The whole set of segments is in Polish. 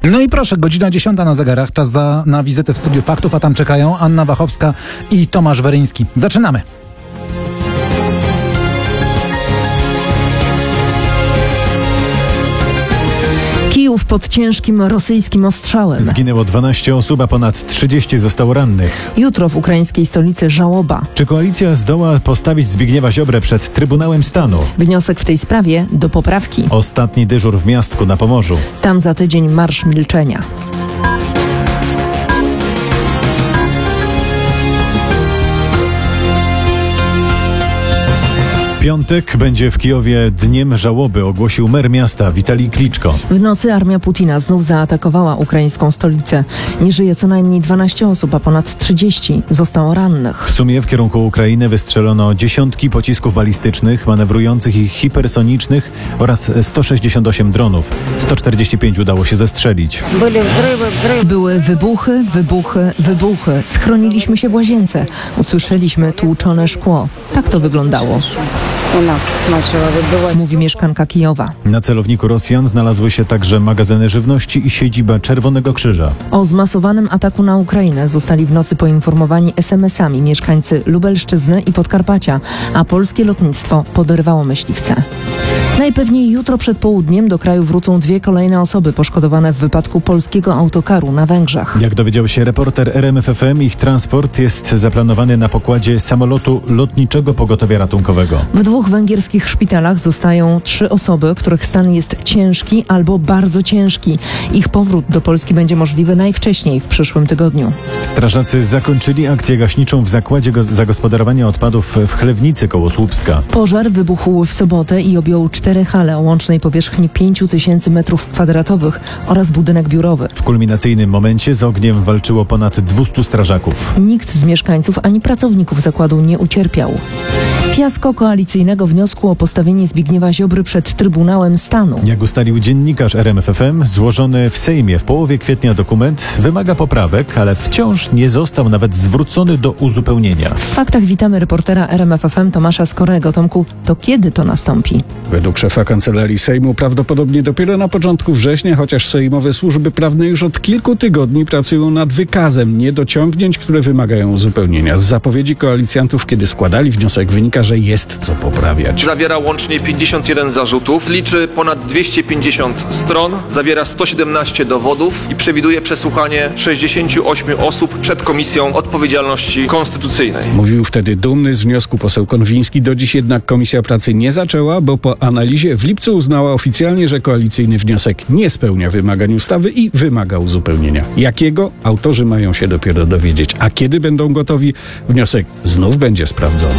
No i proszę, godzina 10 na zegarach, czas na wizytę w studiu faktów, a tam czekają Anna Wachowska i Tomasz Weryński. Zaczynamy! Kijów pod ciężkim rosyjskim ostrzałem. Zginęło 12 osób, a ponad 30 zostało rannych. Jutro w ukraińskiej stolicy żałoba. Czy koalicja zdoła postawić Zbigniewa Ziobrę przed Trybunałem Stanu? Wniosek w tej sprawie do poprawki. Ostatni dyżur w Miastku na Pomorzu. Tam za tydzień marsz milczenia. Piątek będzie w Kijowie dniem żałoby, ogłosił mer miasta Witalij Kliczko. W nocy armia Putina znów zaatakowała ukraińską stolicę. Nie żyje co najmniej 12 osób, a ponad 30 zostało rannych. W sumie w kierunku Ukrainy wystrzelono dziesiątki pocisków balistycznych, manewrujących i hipersonicznych oraz 168 dronów. 145 udało się zestrzelić. Były wybuchy. Schroniliśmy się w łazience. Usłyszeliśmy tłuczone szkło. Tak to wyglądało, mówi mieszkanka Kijowa. Na celowniku Rosjan znalazły się także magazyny żywności i siedziba Czerwonego Krzyża. O zmasowanym ataku na Ukrainę zostali w nocy poinformowani SMS-ami mieszkańcy Lubelszczyzny i Podkarpacia, a polskie lotnictwo poderwało myśliwce. Najpewniej jutro przed południem do kraju wrócą 2 kolejne osoby poszkodowane w wypadku polskiego autokaru na Węgrzech. Jak dowiedział się reporter RMFFM, ich transport jest zaplanowany na pokładzie samolotu lotniczego pogotowia ratunkowego. W 2 węgierskich szpitalach zostają 3 osoby, których stan jest ciężki albo bardzo ciężki. Ich powrót do Polski będzie możliwy najwcześniej w przyszłym tygodniu. Strażacy zakończyli akcję gaśniczą w zakładzie zagospodarowania odpadów w Chlewnicy koło Słupska. Pożar wybuchł w sobotę i objął 4 hale o łącznej powierzchni 5000 m2 oraz budynek biurowy. W kulminacyjnym momencie z ogniem walczyło ponad 200 strażaków. Nikt z mieszkańców ani pracowników zakładu nie ucierpiał. Fiasko koalicyjnego wniosku o postawienie Zbigniewa Ziobry przed Trybunałem Stanu. Jak ustalił dziennikarz RMFFM, złożony w Sejmie w połowie kwietnia dokument wymaga poprawek, ale wciąż nie został nawet zwrócony do uzupełnienia. W faktach witamy reportera RMFFM Tomasza Skorego. Tomku, to kiedy to nastąpi? Według szefa Kancelarii Sejmu prawdopodobnie dopiero na początku września, chociaż sejmowe służby prawne już od kilku tygodni pracują nad wykazem niedociągnięć, które wymagają uzupełnienia. Z zapowiedzi koalicjantów, kiedy składali wniosek, wynika, że jest co poprawiać. Zawiera łącznie 51 zarzutów, liczy ponad 250 stron, zawiera 117 dowodów i przewiduje przesłuchanie 68 osób przed Komisją Odpowiedzialności Konstytucyjnej. Mówił wtedy dumny z wniosku poseł Konwiński. Do dziś jednak Komisja Pracy nie zaczęła, bo po analizie w lipcu uznała oficjalnie, że koalicyjny wniosek nie spełnia wymagań ustawy i wymaga uzupełnienia. Jakiego? Autorzy mają się dopiero dowiedzieć. A kiedy będą gotowi? Wniosek znów będzie sprawdzony.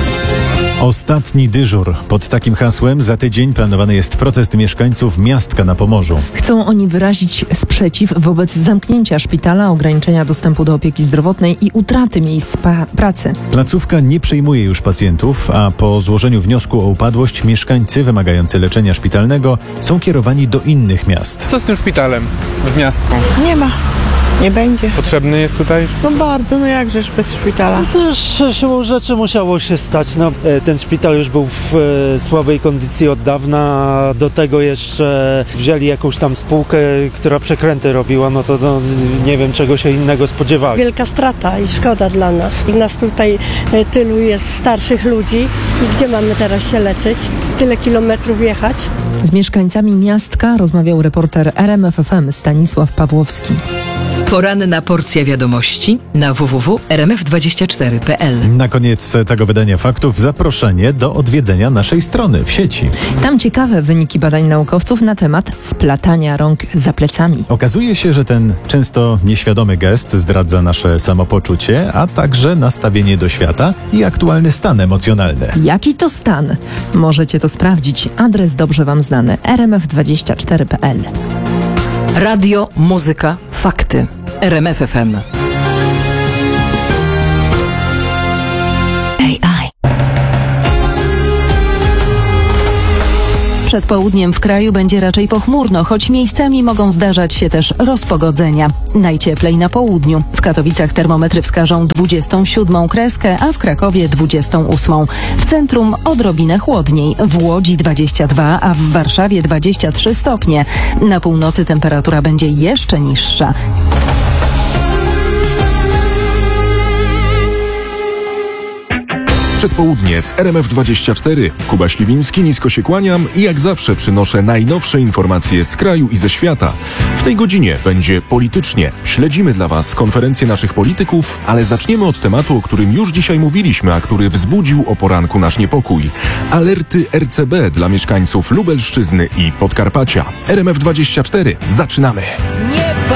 Ostatni dyżur. Pod takim hasłem za tydzień planowany jest protest mieszkańców Miastka na Pomorzu. Chcą oni wyrazić sprzeciw wobec zamknięcia szpitala, ograniczenia dostępu do opieki zdrowotnej i utraty miejsc pracy. Placówka nie przyjmuje już pacjentów, a po złożeniu wniosku o upadłość mieszkańcy wymagający leczenia szpitalnego są kierowani do innych miast. Co z tym szpitalem w Miastku? Nie ma. Nie będzie. Potrzebny jest tutaj? No bardzo, no jakżeż bez szpitala. Też siłą rzeczy musiało się stać. Ten szpital już był w słabej kondycji od dawna. Do tego jeszcze wzięli jakąś tam spółkę, która przekręty robiła. To nie wiem, czego się innego spodziewali. Wielka strata i szkoda dla nas. I nas tutaj tylu jest starszych ludzi. I gdzie mamy teraz się leczyć? Tyle kilometrów jechać? Z mieszkańcami Miastka rozmawiał reporter RMFFM Stanisław Pawłowski. Poranna porcja wiadomości na www.rmf24.pl. Na koniec tego wydania faktów zaproszenie do odwiedzenia naszej strony w sieci. Tam ciekawe wyniki badań naukowców na temat splatania rąk za plecami. Okazuje się, że ten często nieświadomy gest zdradza nasze samopoczucie, a także nastawienie do świata i aktualny stan emocjonalny. Jaki to stan? Możecie to sprawdzić. Adres dobrze Wam znany: rmf24.pl. Radio, muzyka, fakty. RMF FM. Przed południem w kraju będzie raczej pochmurno, choć miejscami mogą zdarzać się też rozpogodzenia. Najcieplej na południu. W Katowicach termometry wskażą 27 kreskę, a w Krakowie 28. W centrum odrobinę chłodniej. W Łodzi 22, a w Warszawie 23 stopnie. Na północy temperatura będzie jeszcze niższa. Przedpołudnie z RMF24. Kuba Śliwiński, nisko się kłaniam i jak zawsze przynoszę najnowsze informacje z kraju i ze świata. W tej godzinie będzie politycznie. Śledzimy dla Was konferencje naszych polityków, ale zaczniemy od tematu, o którym już dzisiaj mówiliśmy, a który wzbudził o poranku nasz niepokój. Alerty RCB dla mieszkańców Lubelszczyzny i Podkarpacia. RMF24. Zaczynamy.